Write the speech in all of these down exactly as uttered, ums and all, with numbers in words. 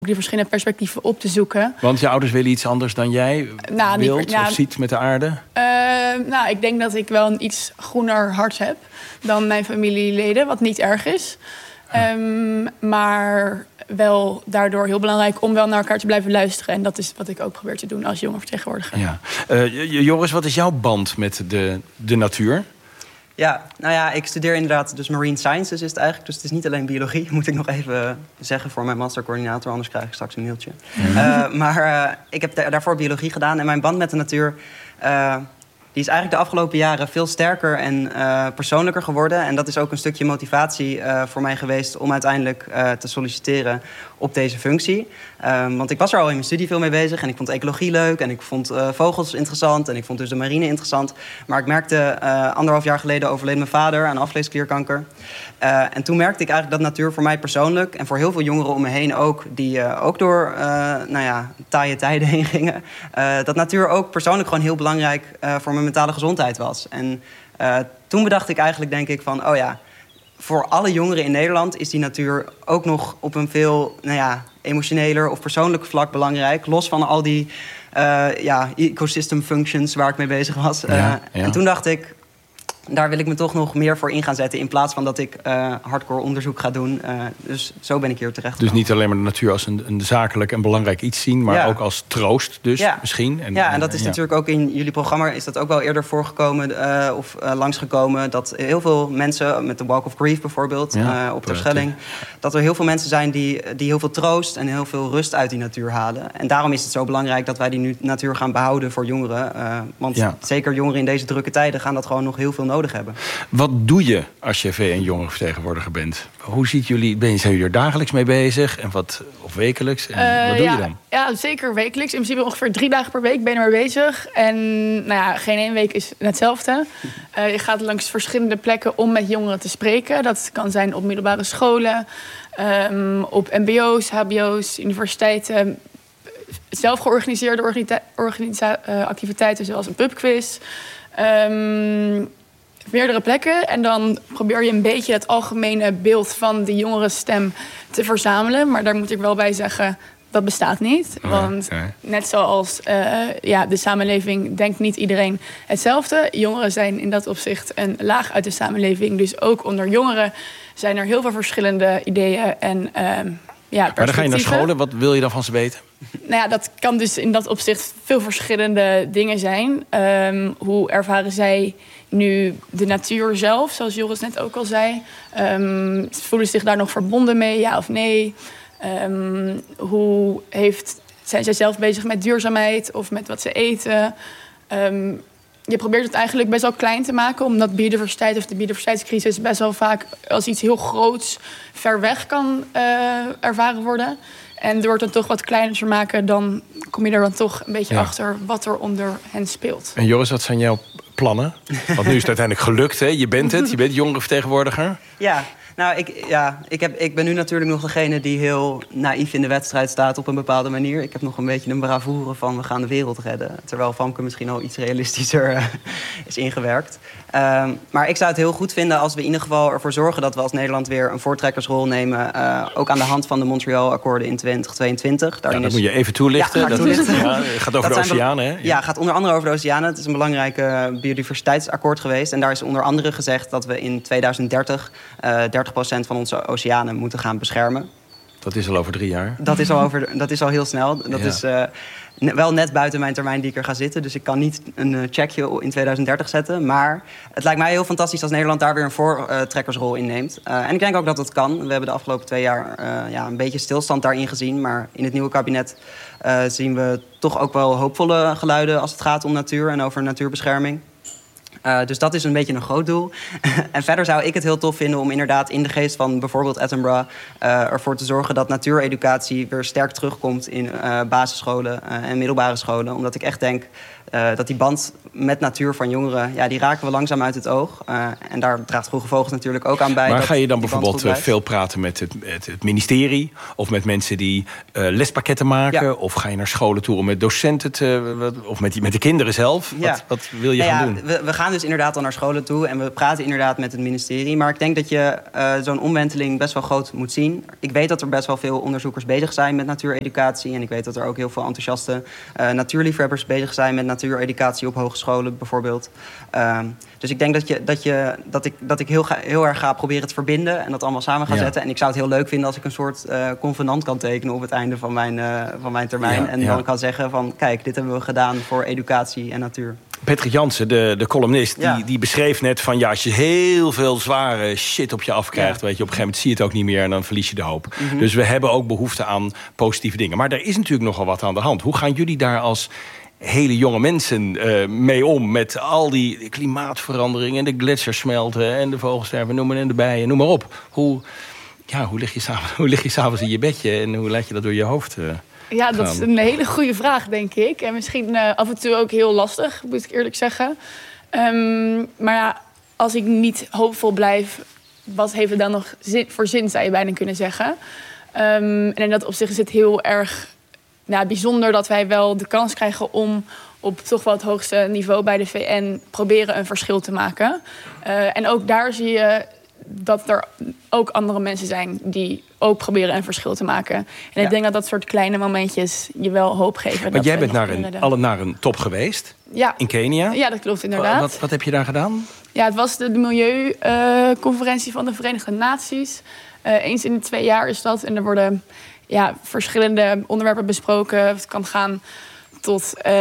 die verschillende perspectieven op te zoeken. Want je ouders willen iets anders dan jij nou, wilt niet, nou, of ziet met de aarde? Uh, nou, ik denk dat ik wel een iets groener hart heb dan mijn familieleden, wat niet erg is. Ja. Um, maar wel daardoor heel belangrijk om wel naar elkaar te blijven luisteren. En dat is wat ik ook probeer te doen als jonge vertegenwoordiger. Ja. Uh, Joris, wat is jouw band met de, de natuur? Ja, nou ja, ik studeer inderdaad dus marine sciences is het eigenlijk. Dus het is niet alleen biologie, moet ik nog even zeggen voor mijn mastercoördinator. Anders krijg ik straks een mailtje. Mm-hmm. Uh, maar uh, ik heb daarvoor biologie gedaan. En mijn band met de natuur Uh, die is eigenlijk de afgelopen jaren veel sterker en uh, persoonlijker geworden. En dat is ook een stukje motivatie uh, voor mij geweest om uiteindelijk uh, te solliciteren op deze functie. Um, want ik was er al in mijn studie veel mee bezig en ik vond ecologie leuk en ik vond uh, vogels interessant en ik vond dus de marine interessant. Maar ik merkte uh, anderhalf jaar geleden overleed mijn vader aan afleesklierkanker. Uh, en toen merkte ik eigenlijk dat natuur voor mij persoonlijk en voor heel veel jongeren om me heen ook, die uh, ook door uh, nou ja, taaie tijden heen gingen, uh, dat natuur ook persoonlijk gewoon heel belangrijk uh, voor mijn mentale gezondheid was. En uh, toen bedacht ik eigenlijk, denk ik, van oh ja, voor alle jongeren in Nederland is die natuur ook nog op een veel nou ja, emotioneler of persoonlijk vlak belangrijk. Los van al die uh, ja, ecosystem functions waar ik mee bezig was. Uh, ja, ja. En toen dacht ik, daar wil ik me toch nog meer voor in gaan zetten in plaats van dat ik uh, hardcore onderzoek ga doen. Uh, dus zo ben ik hier terecht gekomen. Dus niet alleen maar de natuur als een, een zakelijk en belangrijk iets zien, maar ja. ook als troost dus ja. misschien. En, ja, en dat is ja. natuurlijk ook in jullie programma is dat ook wel eerder voorgekomen uh, of uh, langsgekomen. Dat heel veel mensen, met de Walk of Grief bijvoorbeeld, ja, uh, op Terschelling, dat er heel veel mensen zijn die, die heel veel troost en heel veel rust uit die natuur halen. En daarom is het zo belangrijk dat wij die nu natuur gaan behouden voor jongeren. Uh, want ja. zeker jongeren in deze drukke tijden gaan dat gewoon nog heel veel nodig hebben. Wat doe je als je V N-jongerenvertegenwoordiger bent? Hoe ziet jullie, ben je, zijn jullie er dagelijks mee bezig? En wat, of wekelijks? En uh, wat doe ja, je dan? Ja, zeker wekelijks. In principe ongeveer drie dagen per week ben je er mee bezig. En nou ja, geen één week is hetzelfde. Uh, je gaat langs verschillende plekken om met jongeren te spreken. Dat kan zijn op middelbare scholen, um, op mbo's, hbo's, universiteiten. Zelf georganiseerde organisa- organisa- uh, activiteiten zoals een pubquiz. Um, meerdere plekken. En dan probeer je een beetje het algemene beeld van de jongerenstem te verzamelen. Maar daar moet ik wel bij zeggen, dat bestaat niet. Oh, Want okay. net zoals uh, ja, de samenleving denkt niet iedereen hetzelfde. Jongeren zijn in dat opzicht een laag uit de samenleving. Dus ook onder jongeren zijn er heel veel verschillende ideeën en uh, ja, maar dan ga je naar scholen. Wat wil je dan van ze weten? Nou ja, dat kan dus in dat opzicht veel verschillende dingen zijn. Um, hoe ervaren zij nu de natuur zelf, zoals Joris net ook al zei? Um, voelen ze zich daar nog verbonden mee, ja of nee? Um, hoe heeft, zijn zij zelf bezig met duurzaamheid of met wat ze eten? Um, je probeert het eigenlijk best wel klein te maken, omdat biodiversiteit of de biodiversiteitscrisis best wel vaak als iets heel groots ver weg kan uh, ervaren worden. En door het dan toch wat kleiner te maken, dan kom je er dan toch een beetje ja. achter wat er onder hen speelt. En Joris, wat zijn jouw plannen? Want nu is het uiteindelijk gelukt, hè? Je bent het, je bent jongerenvertegenwoordiger. Ja, nou, ik, ja, ik, heb, ik ben nu natuurlijk nog degene die heel naïef in de wedstrijd staat op een bepaalde manier. Ik heb nog een beetje een bravoure van we gaan de wereld redden. Terwijl Famke misschien al iets realistischer uh, is ingewerkt. Um, maar ik zou het heel goed vinden als we in ieder geval ervoor zorgen dat we als Nederland weer een voortrekkersrol nemen. Uh, ook aan de hand van de Montreal-akkoorden in twintig tweeëntwintig. Ja, dat is... moet je even toelichten. Ja, dat toelichten. Is, ja, het gaat over dat de oceanen, hè? Ja. ja, het gaat onder andere over de oceanen. Het is een belangrijk uh, biodiversiteitsakkoord geweest. En daar is onder andere gezegd dat we in tweeduizend dertig uh, dertig procent van onze oceanen moeten gaan beschermen. Dat is al over drie jaar. Dat is al, over, dat is al heel snel. Dat ja. is uh, wel net buiten mijn termijn die ik er ga zitten. Dus ik kan niet een uh, checkje in tweeduizend dertig zetten. Maar het lijkt mij heel fantastisch als Nederland daar weer een voortrekkersrol in neemt. Uh, en ik denk ook dat dat kan. We hebben de afgelopen twee jaar uh, ja, een beetje stilstand daarin gezien. Maar in het nieuwe kabinet uh, zien we toch ook wel hoopvolle geluiden als het gaat om natuur en over natuurbescherming. Uh, dus dat is een beetje een groot doel. En verder zou ik het heel tof vinden om inderdaad in de geest van bijvoorbeeld Attenborough uh, ervoor te zorgen dat natuureducatie weer sterk terugkomt in uh, basisscholen uh, en middelbare scholen. Omdat ik echt denk uh, dat die band met natuur van jongeren, ja, die raken we langzaam uit het oog. Uh, en daar draagt Vroege Vogels natuurlijk ook aan bij. Maar dat ga je dan die bijvoorbeeld veel praten met het, het, het ministerie? Of met mensen die uh, lespakketten maken? Ja. Of ga je naar scholen toe om met docenten te... Of met, die, met de kinderen zelf? Ja. Wat, wat wil je ja, gaan ja, doen? We, we gaan dus inderdaad al naar scholen toe. En we praten inderdaad met het ministerie. Maar ik denk dat je uh, zo'n omwenteling best wel groot moet zien. Ik weet dat er best wel veel onderzoekers bezig zijn met natuureducatie. En ik weet dat er ook heel veel enthousiaste uh, natuurliefhebbers bezig zijn met natuureducatie op hogescholen bijvoorbeeld. Uh, dus ik denk dat, je, dat, je, dat, ik, dat ik heel, ga, heel erg ga proberen te verbinden en dat allemaal samen ga ja. zetten. En ik zou het heel leuk vinden als ik een soort uh, convenant kan tekenen op het einde van mijn, uh, van mijn termijn. Ja, en ja. dan kan zeggen van kijk, dit hebben we gedaan voor educatie en natuur. Patrick Jansen, de, de columnist, ja. die, die beschreef net van... ja, als je heel veel zware shit op je afkrijgt... Ja. weet je, op een gegeven moment zie je het ook niet meer... en dan verlies je de hoop. Mm-hmm. Dus we hebben ook behoefte aan positieve dingen. Maar er is natuurlijk nogal wat aan de hand. Hoe gaan jullie daar als hele jonge mensen uh, mee om... met al die klimaatveranderingen... en de gletsjers smelten en de vogelsterven, noem maar en de bijen, noem maar op. Hoe, ja, hoe lig je s'avonds, hoe lig je s'avonds in je bedje... en hoe laat je dat door je hoofd... Uh, Ja, dat is een hele goede vraag, denk ik. En misschien uh, af en toe ook heel lastig, moet ik eerlijk zeggen. Um, maar ja, als ik niet hoopvol blijf... wat heeft het dan nog zin, voor zin, zou je bijna kunnen zeggen. Um, en in dat opzicht is het heel erg nou, bijzonder... dat wij wel de kans krijgen om op toch wel het hoogste niveau... bij de V N proberen een verschil te maken. Uh, en ook daar zie je... dat er ook andere mensen zijn die ook proberen een verschil te maken. En ja. ik denk dat dat soort kleine momentjes je wel hoop geven. Maar jij bent naar een, alle naar een top geweest ja. in Kenia. Ja, dat klopt inderdaad. Wat, wat heb je daar gedaan? Ja, het was de, de Milieuconferentie uh, van de Verenigde Naties. Uh, eens in de twee jaar is dat. En er worden ja, verschillende onderwerpen besproken. Het kan gaan tot... Uh,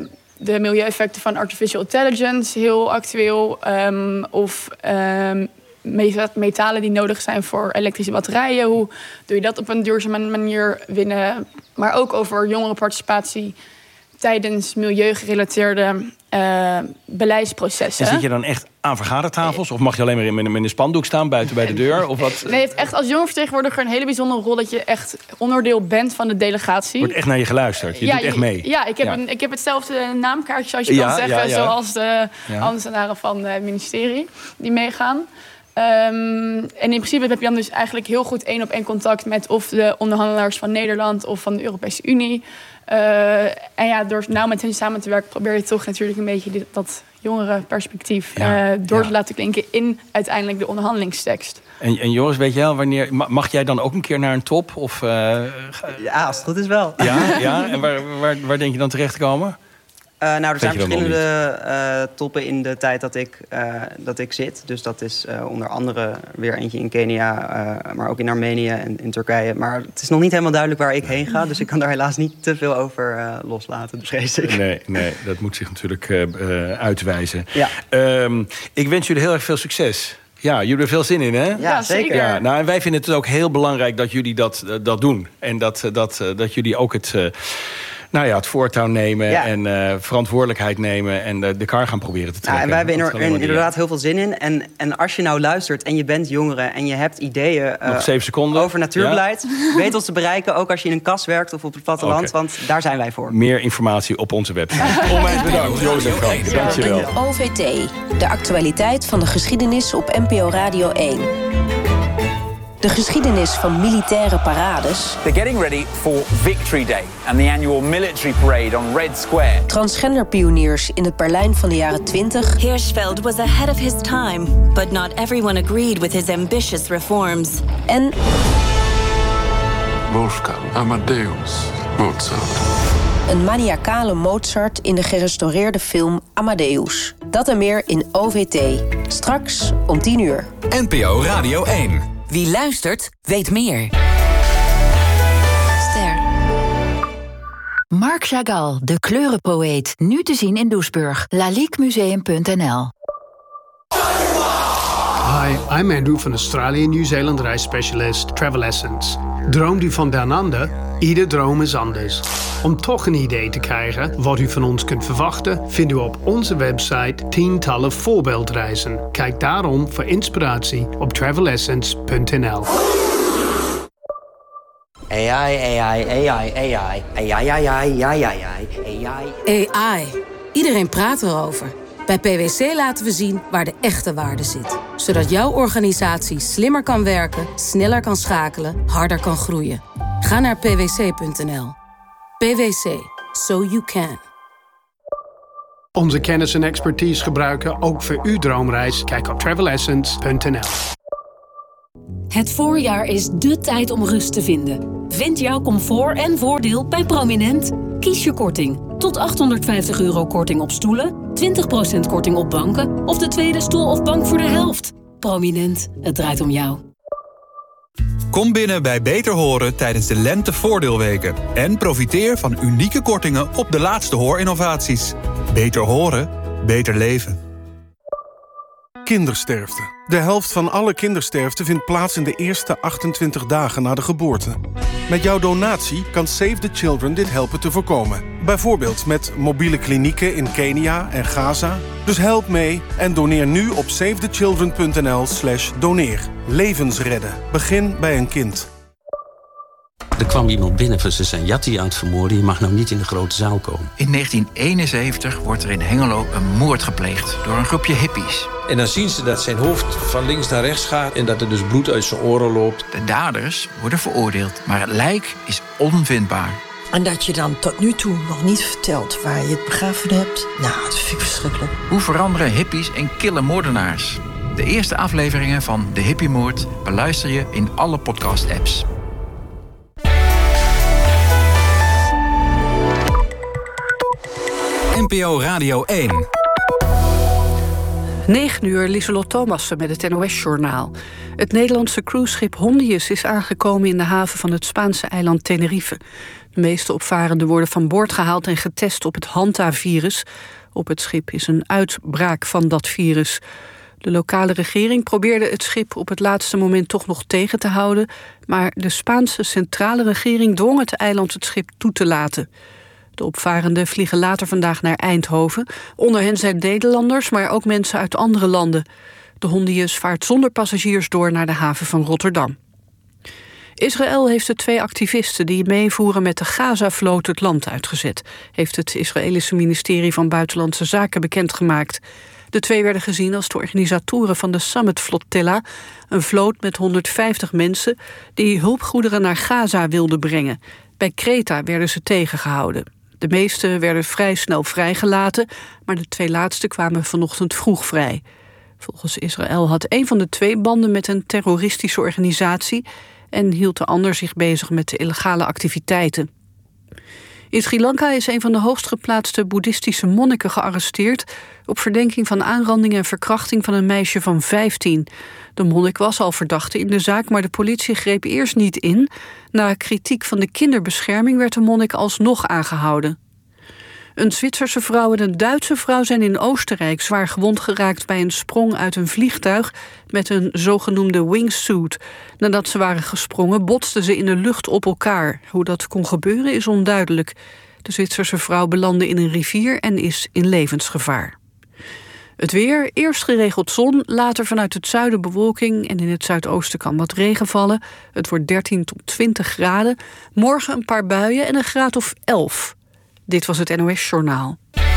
de milieueffecten van artificial intelligence, heel actueel. Um, of... Um, metalen die nodig zijn voor elektrische batterijen. Hoe doe je dat op een duurzame manier winnen? Maar ook over jongerenparticipatie tijdens milieugerelateerde uh, beleidsprocessen. En zit je dan echt aan vergadertafels? Nee. Of mag je alleen maar in, in een spandoek staan buiten bij de deur? Of wat? Nee, je hebt echt als jongerenvertegenwoordiger een hele bijzondere rol... dat je echt onderdeel bent van de delegatie. Wordt echt naar je geluisterd? Je ja, doet echt mee? Ja, ik heb, ja. Een, ik heb hetzelfde naamkaartje, zoals je ja, kan zeggen... Ja, ja. zoals de ja. ambtenaren van het ministerie die meegaan. Um, en in principe heb je dan dus eigenlijk heel goed één op één contact met of de onderhandelaars van Nederland of van de Europese Unie. Uh, en ja, door nou met hen samen te werken probeer je toch natuurlijk een beetje dit, dat jongere perspectief ja, uh, door ja. te laten klinken in uiteindelijk de onderhandelingstekst. En, en Joris, weet jij al wanneer mag jij dan ook een keer naar een top? Of, uh, ja, als het goed is wel. Ja, ja? En waar, waar, waar denk je dan terecht te komen? Uh, nou, er zijn verschillende uh, toppen in de tijd dat ik, uh, dat ik zit. Dus dat is uh, onder andere weer eentje in Kenia, uh, maar ook in Armenië en in Turkije. Maar het is nog niet helemaal duidelijk waar ik heen ga. Dus ik kan daar helaas niet te veel over uh, loslaten, dus vrees ik. Nee, nee, dat moet zich natuurlijk uh, uh, uitwijzen. Ja. Um, ik wens jullie heel erg veel succes. Ja, jullie hebben er veel zin in, hè? Ja, zeker. Ja, nou, en wij vinden het ook heel belangrijk dat jullie dat, uh, dat doen. En dat, uh, dat, uh, dat jullie ook het... Uh, Nou ja, het voortouw nemen ja. en uh, verantwoordelijkheid nemen... en uh, de kar gaan proberen te trekken. Ja, en wij hebben er, er, inderdaad heel veel zin in. En, en als je nou luistert en je bent jongere... en je hebt ideeën uh, Nog zeven seconden. over natuurbeleid... Ja. weet ons te bereiken, ook als je in een kas werkt of op het platteland. Okay. Want daar zijn wij voor. Meer informatie op onze website. Onwijs bedankt, Jozef Frank. Dankjewel. O V T, de actualiteit van de geschiedenis op N P O Radio één. De geschiedenis van militaire parades. They're getting ready for Victory Day and the annual military parade on Red Square. Transgenderpioniers in het Berlijn van de jaren twintig. Hirschfeld was ahead of his time, but not everyone agreed with his ambitious reforms. En Wolfgang Amadeus Mozart. Een maniacale Mozart in de gerestaureerde film Amadeus. Dat en meer in O V T. Straks om tien uur. N P O Radio één. Wie luistert, weet meer. Ster. Marc Chagall, de kleurenpoëet. Nu te zien in Doesburg. laliquemuseum punt n l. Hi, I'm Andrew van Australië Nieuw-Zeeland reisspecialist Travel Essence. Droomt u van down under? Ieder droom is anders. Om toch een idee te krijgen wat u van ons kunt verwachten, vindt u op onze website tientallen voorbeeldreizen. Kijk daarom voor inspiratie op travel essence punt n l. A I, A I, A I, A I, A I, A I, A I, A I, A I. A I. Iedereen praat erover. Bij P W C laten we zien waar de echte waarde zit. Zodat jouw organisatie slimmer kan werken, sneller kan schakelen, harder kan groeien. Ga naar p w c punt n l. P W C. So you can. Onze kennis en expertise gebruiken ook voor uw droomreis. Kijk op travel essence punt n l. Het voorjaar is dé tijd om rust te vinden. Vind jouw comfort en voordeel bij Prominent. Kies je korting. Tot achthonderdvijftig euro korting op stoelen, twintig procent korting op banken of de tweede stoel of bank voor de helft. Prominent, het draait om jou. Kom binnen bij Beter Horen tijdens de lentevoordeelweken. En profiteer van unieke kortingen op de laatste hoorinnovaties. Beter horen, beter leven. Kindersterfte. De helft van alle kindersterfte vindt plaats in de eerste achtentwintig dagen na de geboorte. Met jouw donatie kan Save the Children dit helpen te voorkomen. Bijvoorbeeld met mobiele klinieken in Kenia en Gaza. Dus help mee en doneer nu op save the children punt n l slash doneer. Levens redden. Begin bij een kind. Er kwam iemand binnen van ze zijn Jatti aan het vermoorden. Je mag nou niet in de grote zaal komen. In negentien eenenzeventig wordt er in Hengelo een moord gepleegd door een groepje hippies. En dan zien ze dat zijn hoofd van links naar rechts gaat en dat er dus bloed uit zijn oren loopt. De daders worden veroordeeld, maar het lijk is onvindbaar. En dat je dan tot nu toe nog niet vertelt waar je het begraven hebt. Nou, dat vind ik verschrikkelijk. Hoe veranderen hippies in kille moordenaars? De eerste afleveringen van De Hippiemoord beluister je in alle podcast-apps. N P O Radio één. negen uur, Lieselot Thomassen met het N O S-journaal. Het Nederlandse cruiseschip Hondius is aangekomen in de haven van het Spaanse eiland Tenerife. De meeste opvarenden worden van boord gehaald en getest op het Hanta-virus. Op het schip is een uitbraak van dat virus. De lokale regering probeerde het schip op het laatste moment toch nog tegen te houden, maar de Spaanse centrale regering dwong het eiland het schip toe te laten. De opvarenden vliegen later vandaag naar Eindhoven. Onder hen zijn Nederlanders, maar ook mensen uit andere landen. De Hondius vaart zonder passagiers door naar de haven van Rotterdam. Israël heeft de twee activisten die meevoeren met de Gaza-vloot het land uitgezet, heeft het Israëlische ministerie van Buitenlandse Zaken bekendgemaakt. De twee werden gezien als de organisatoren van de Summit Flotilla, een vloot met honderdvijftig mensen die hulpgoederen naar Gaza wilden brengen. Bij Kreta werden ze tegengehouden. De meeste werden vrij snel vrijgelaten, maar de twee laatste kwamen vanochtend vroeg vrij. Volgens Israël had een van de twee banden met een terroristische organisatie en hield de ander zich bezig met de illegale activiteiten. In Sri Lanka is een van de hoogstgeplaatste boeddhistische monniken gearresteerd op verdenking van aanranding en verkrachting van een meisje van vijftien. De monnik was al verdachte in de zaak, maar de politie greep eerst niet in. Na kritiek van de kinderbescherming werd de monnik alsnog aangehouden. Een Zwitserse vrouw en een Duitse vrouw zijn in Oostenrijk zwaar gewond geraakt bij een sprong uit een vliegtuig met een zogenoemde wingsuit. Nadat ze waren gesprongen botsten ze in de lucht op elkaar. Hoe dat kon gebeuren is onduidelijk. De Zwitserse vrouw belandde in een rivier en is in levensgevaar. Het weer, eerst geregeld zon, later vanuit het zuiden bewolking en in het zuidoosten kan wat regen vallen. Het wordt dertien tot twintig graden. Morgen een paar buien en een graad of elf. Dit was het N O S-journaal.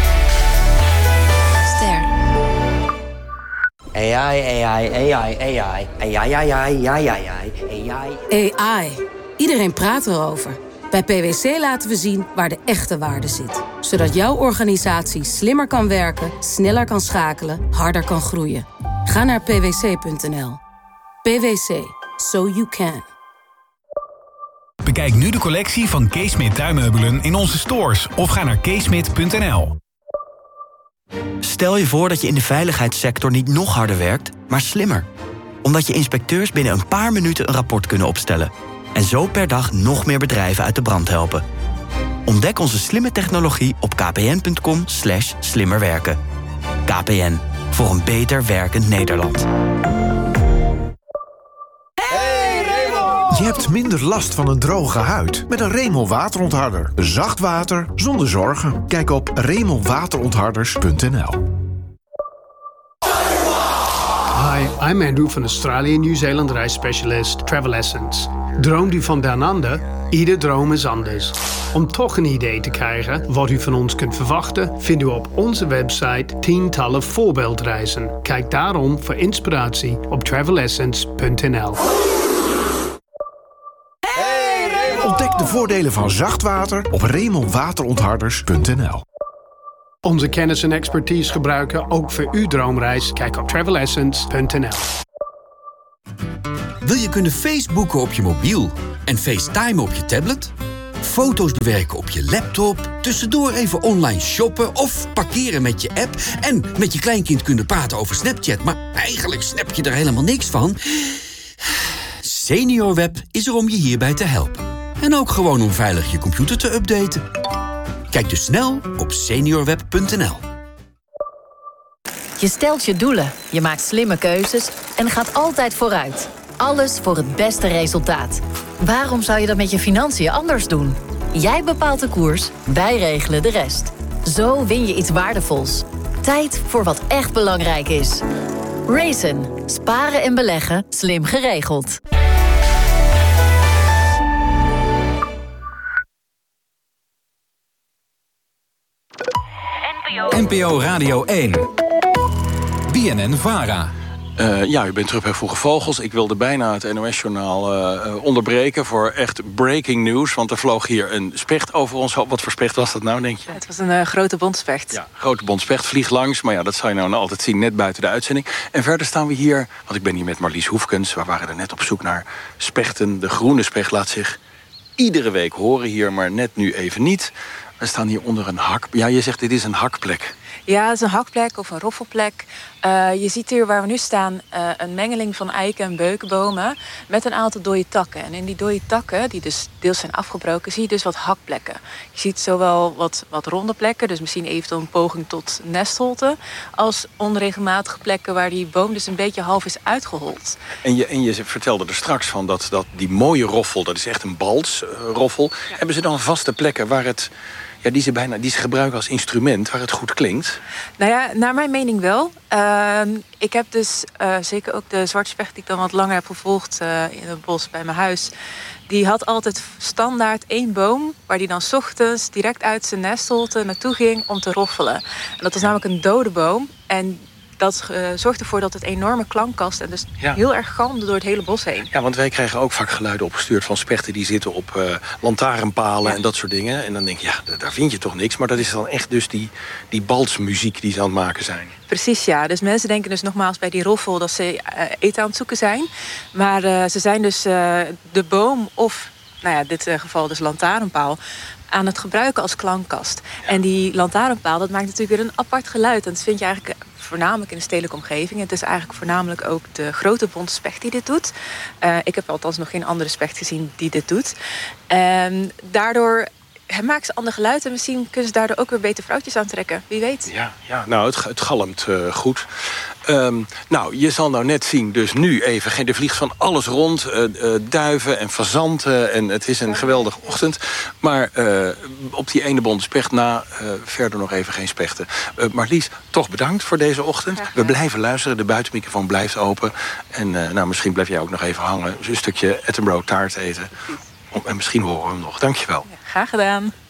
Ster. A I, A I, A I, A I, A I, A I, A I, A I, A I. A I. Iedereen praat erover. Bij P W C laten we zien waar de echte waarde zit. Zodat jouw organisatie slimmer kan werken, sneller kan schakelen, harder kan groeien. Ga naar p w c punt n l. P W C. So you can. Bekijk nu de collectie van Keesmit tuinmeubelen in onze stores of ga naar keesmit punt n l. Stel je voor dat je in de veiligheidssector niet nog harder werkt, maar slimmer. Omdat je inspecteurs binnen een paar minuten een rapport kunnen opstellen. En zo per dag nog meer bedrijven uit de brand helpen. Ontdek onze slimme technologie op k p n punt com slash slimmerwerken. K P N, voor een beter werkend Nederland. Je hebt minder last van een droge huid met een Remel waterontharder. Zacht water zonder zorgen. Kijk op remel waterontharders punt n l. Hi, I'm Andrew van Australië Nieuw-Zeeland reisspecialist Travel Essence. Droomt u van den ander? Ieder droom is anders. Om toch een idee te krijgen wat u van ons kunt verwachten, vindt u op onze website tientallen voorbeeldreizen. Kijk daarom voor inspiratie op travel essence punt n l. Ontdek de voordelen van zachtwater op remel waterontharders punt n l. Onze kennis en expertise gebruiken ook voor uw droomreis. Kijk op travel essence punt n l. Wil je kunnen Facebooken op je mobiel en FaceTime op je tablet? Foto's bewerken op je laptop, tussendoor even online shoppen of parkeren met je app en met je kleinkind kunnen praten over Snapchat, maar eigenlijk snap je er helemaal niks van? SeniorWeb is er om je hierbij te helpen. En ook gewoon om veilig je computer te updaten. Kijk dus snel op seniorweb punt n l. Je stelt je doelen, je maakt slimme keuzes en gaat altijd vooruit. Alles voor het beste resultaat. Waarom zou je dat met je financiën anders doen? Jij bepaalt de koers, wij regelen de rest. Zo win je iets waardevols. Tijd voor wat echt belangrijk is. Raisin. Sparen en beleggen, slim geregeld. N P O Radio één. B N N Vara. Uh, ja, u bent terug bij Vroege Vogels. Ik wilde bijna het N O S-journaal uh, onderbreken voor echt breaking news. Want er vloog hier een specht over ons. Wat voor specht was dat nou, denk je? Het was een uh, grote bontspecht. Ja, grote bontspecht vliegt langs. Maar ja, dat zou je nou altijd zien, net buiten de uitzending. En verder staan we hier, want ik ben hier met Marlies Hoefkens. We waren er net op zoek naar spechten. De groene specht laat zich iedere week horen hier, maar net nu even niet. We staan hier onder een hak. Ja, je zegt dit is een hakplek. Ja, het is een hakplek of een roffelplek. Uh, je ziet hier waar we nu staan uh, een mengeling van eiken- en beukenbomen met een aantal dode takken. En in die dode takken, die dus deels zijn afgebroken, zie je dus wat hakplekken. Je ziet zowel wat, wat ronde plekken, dus misschien eventueel een poging tot nestholte, als onregelmatige plekken waar die boom dus een beetje half is uitgehold. En je, en je vertelde er straks van dat, dat die mooie roffel, dat is echt een balsroffel. Uh, ja. Hebben ze dan vaste plekken waar het... Ja, die ze bijna die ze gebruiken als instrument waar het goed klinkt? Nou ja, naar mijn mening wel. Uh, ik heb dus uh, zeker ook de zwartspecht die ik dan wat langer heb gevolgd uh, in het bos bij mijn huis. Die had altijd standaard één boom waar die dan 's ochtends direct uit zijn nestholte naartoe ging om te roffelen. En dat was namelijk een dode boom. En dat uh, zorgt ervoor dat het enorme klankkast en dus ja. heel erg galmde door het hele bos heen. Ja, want wij krijgen ook vaak geluiden opgestuurd van spechten die zitten op uh, lantaarnpalen ja. en dat soort dingen. En dan denk je, ja, daar vind je toch niks. Maar dat is dan echt dus die, die balsmuziek die ze aan het maken zijn. Precies, ja. Dus mensen denken dus nogmaals bij die roffel dat ze uh, eten aan het zoeken zijn. Maar uh, ze zijn dus uh, de boom of, nou ja, in dit uh, geval dus lantaarnpaal, aan het gebruiken als klankkast. Ja. En die lantaarnpaal, dat maakt natuurlijk weer een apart geluid. En dat vind je eigenlijk voornamelijk in de stedelijke omgeving. Het is eigenlijk voornamelijk ook de grote bonte specht die dit doet. Uh, ik heb althans nog geen andere specht gezien die dit doet. En daardoor maken ze ander geluid en misschien kunnen ze daardoor ook weer beter vrouwtjes aantrekken. Wie weet. Ja, ja nou, het, het galmt uh, goed. Um, nou, je zal nou net zien, dus nu even, er vliegt van alles rond. Uh, uh, duiven en fazanten en het is een geweldige ochtend. Maar uh, op die ene bonte specht na uh, verder nog even geen spechten. Uh, Marlies, toch bedankt voor deze ochtend. We blijven luisteren, de buitenmicrofoon blijft open. En uh, nou, misschien blijf jij ook nog even hangen. Een stukje Edinburgh taart eten. En misschien horen we hem nog. Dank je wel. Ja, graag gedaan.